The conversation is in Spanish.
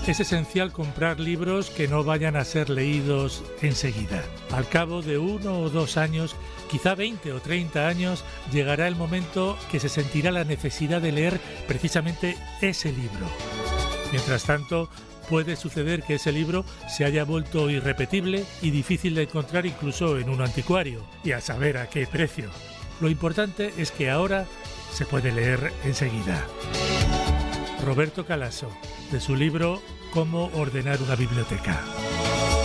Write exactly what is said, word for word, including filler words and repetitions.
Es esencial comprar libros que no vayan a ser leídos enseguida. Al cabo de uno o dos años, quizá veinte o treinta años, llegará el momento que se sentirá la necesidad de leer precisamente ese libro. Mientras tanto, puede suceder que ese libro se haya vuelto irrepetible y difícil de encontrar incluso en un anticuario, y a saber a qué precio. Lo importante es que ahora se puede leer enseguida. Roberto Calasso, de su libro Cómo ordenar una biblioteca.